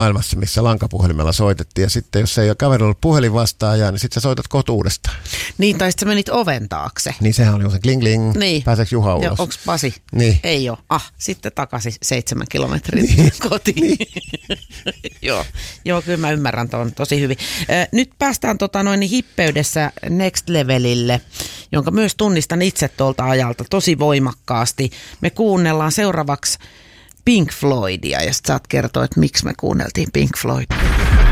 maailmassa, missä lankapuhelimella soitettiin. Ja sitten jos ei ole kaverilla ollut puhelin vastaajaa, niin sitten sä soitat kotuudestaan. Niin, tai sitten sä menit oven taakse. Niin sehän oli se kling kling. Niin. Pääseekö Juha ulos? Joo, onks Pasi? Niin. Ei ole. Sitten takaisin 7 kilometrin kotiin. Joo, kyllä mä ymmärrän tuon tosi hyvin. Nyt päästään hippeydessä next levelille, jonka myös tunnistan itse tuolta ajalta tosi voimakkaasti. Me kuunnellaan seuraavaksi Pink Floydia, ja sit saat kertoa, että miksi me kuunneltiin Pink Floydia.